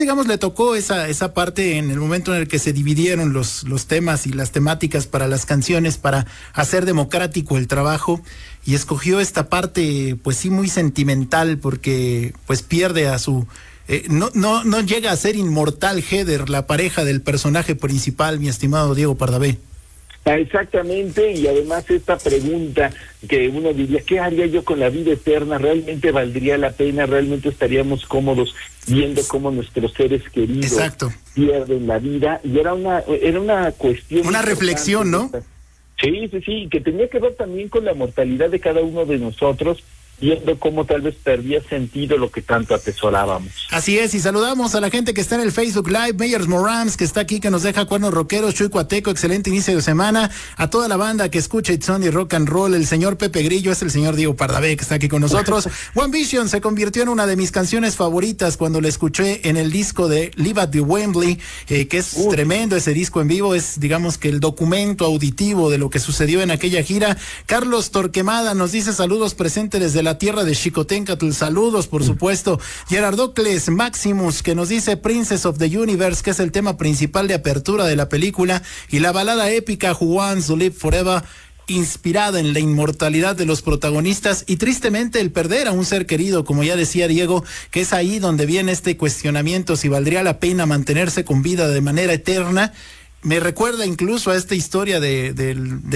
digamos, le tocó esa parte en el momento en el que se dividieron los temas y las temáticas para las canciones, para hacer democrático el trabajo, y escogió esta parte, pues sí, muy sentimental, porque pues pierde a su... no llega a ser inmortal Heather, la pareja del personaje principal, mi estimado Diego Pardavé. Exactamente, y además esta pregunta que uno diría, ¿qué haría yo con la vida eterna? ¿Realmente valdría la pena? ¿Realmente estaríamos cómodos viendo cómo nuestros seres queridos pierden la vida? Y era una cuestión... Una reflexión, ¿no? Sí, que tenía que ver también con la mortalidad de cada uno de nosotros, viendo cómo tal vez perdía sentido lo que tanto atesorábamos. Así es, y saludamos a la gente que está en el Facebook Live, Meyers Morams, que está aquí, que nos deja cuernos rockeros, Chuy Cuateco, excelente inicio de semana, a toda la banda que escucha It's Only Rock and Roll, el señor Pepe Grillo, es el señor Diego Pardavé, que está aquí con nosotros. One Vision se convirtió en una de mis canciones favoritas cuando la escuché en el disco de Live at the Wembley, que es tremendo ese disco en vivo, es, digamos, que el documento auditivo de lo que sucedió en aquella gira. Carlos Torquemada nos dice saludos, presente desde la tierra de Xicoténcatl, saludos por supuesto. Gerardocles Maximus, que nos dice Princess of the Universe, que es el tema principal de apertura de la película, y la balada épica Who Wants to Live Forever, inspirada en la inmortalidad de los protagonistas y tristemente el perder a un ser querido, como ya decía Diego, que es ahí donde viene este cuestionamiento si valdría la pena mantenerse con vida de manera eterna. Me recuerda incluso a esta historia de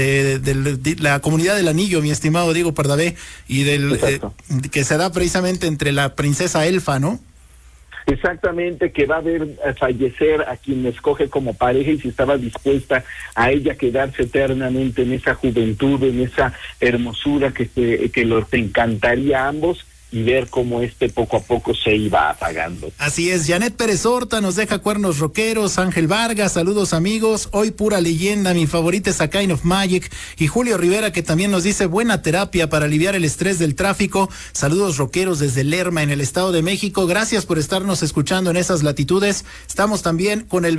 la comunidad del anillo, mi estimado Diego Pardavé, y que se da precisamente entre la princesa elfa, ¿no? Exactamente, que va a ver fallecer a quien escoge como pareja y si estaba dispuesta a ella quedarse eternamente en esa juventud, en esa hermosura que los encantaría a ambos, y ver cómo poco a poco se iba apagando. Así es, Janet Pérez Horta nos deja cuernos rockeros, Ángel Vargas, saludos amigos, hoy pura leyenda, mi favorita es A Kind of Magic, y Julio Rivera que también nos dice buena terapia para aliviar el estrés del tráfico, saludos rockeros desde Lerma en el Estado de México, gracias por estarnos escuchando en esas latitudes, estamos también con el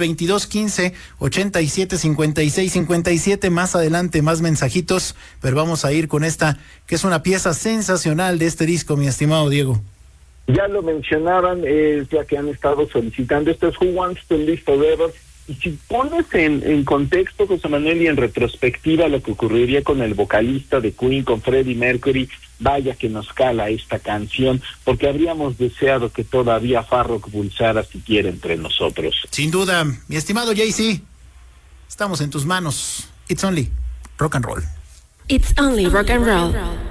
2215-8756-57, más adelante más mensajitos, pero vamos a ir con esta, que es una pieza sensacional de este disco, mi estimado Diego. Ya lo mencionaban, es la que han estado solicitando. Esto es Who Wants to Live Forever. Y si pones en contexto, José Manuel, y en retrospectiva lo que ocurriría con el vocalista de Queen, con Freddie Mercury, vaya que nos cala esta canción, porque habríamos deseado que todavía Farrokh pulsara siquiera entre nosotros. Sin duda, mi estimado Jay-Z, estamos en tus manos. It's only rock and roll. It's only rock and roll.